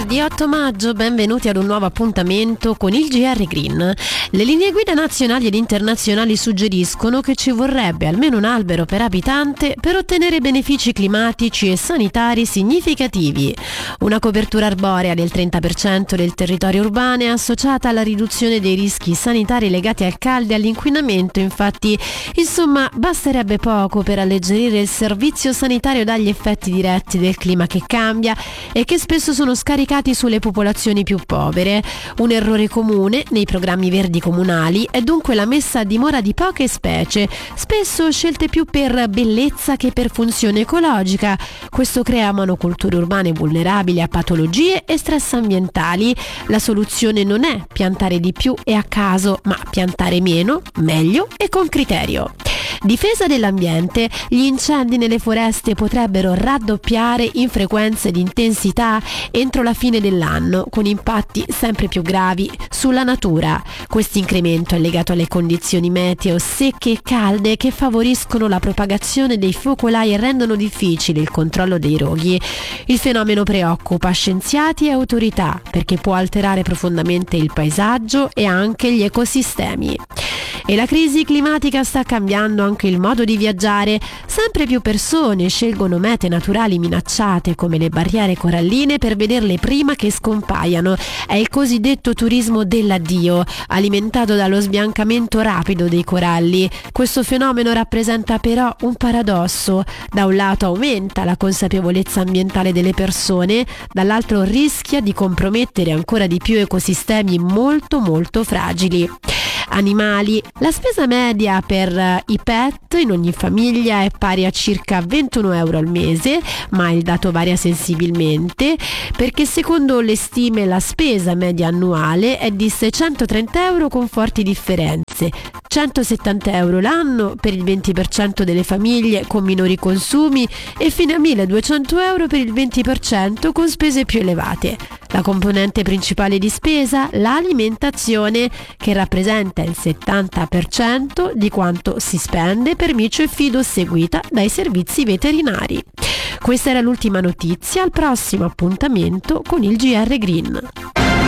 venerdì 8 maggio, benvenuti ad un nuovo appuntamento con il GR Green. Le linee guida nazionali ed internazionali suggeriscono che ci vorrebbe almeno un albero per abitante per ottenere benefici climatici e sanitari significativi. Una copertura arborea del 30% del territorio urbano è associata alla riduzione dei rischi sanitari legati al caldo e all'inquinamento, infatti, basterebbe poco per alleggerire il servizio sanitario dagli effetti diretti del clima che cambia e che spesso sono scaricati sulle popolazioni più povere. Un errore comune nei programmi verdi comunali è dunque la messa a dimora di poche specie, spesso scelte più per bellezza che per funzione ecologica. Questo crea monoculture urbane vulnerabili a patologie e stress ambientali. La soluzione non è piantare di più e a caso, ma piantare meno, meglio e con criterio. Difesa dell'ambiente: gli incendi nelle foreste potrebbero raddoppiare in frequenza ed intensità entro la fine dell'anno, con impatti sempre più gravi sulla natura. Questo incremento è legato alle condizioni meteo secche e calde che favoriscono la propagazione dei focolai e rendono difficile il controllo dei roghi. Il fenomeno preoccupa scienziati e autorità perché può alterare profondamente il paesaggio e anche gli ecosistemi. E la crisi climatica sta cambiando anche il modo di viaggiare. Sempre più persone scelgono mete naturali minacciate come le barriere coralline per vederle prima che scompaiano. È il cosiddetto turismo dell'addio, alimentato dallo sbiancamento rapido dei coralli. Questo fenomeno rappresenta però un paradosso. Da un lato aumenta la consapevolezza ambientale delle persone, dall'altro rischia di compromettere ancora di più ecosistemi molto fragili. Animali: la spesa media per i pet in ogni famiglia è pari a circa 21 euro al mese, ma il dato varia sensibilmente perché secondo le stime la spesa media annuale è di 630 euro con forti differenze. 170 euro l'anno per il 20% delle famiglie con minori consumi e fino a 1200 euro per il 20% con spese più elevate. La componente principale di spesa, l'alimentazione, che rappresenta il 70% di quanto si spende per micio e fido, seguita dai servizi veterinari. Questa era l'ultima notizia, al prossimo appuntamento con il GR Green.